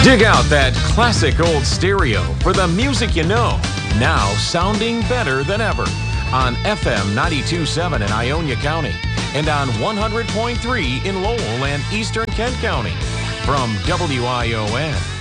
Dig out that classic old stereo for the music you know, now sounding better than ever on FM 92.7 in Ionia County and on 100.3 in Lowell and Eastern Kent County. From WION,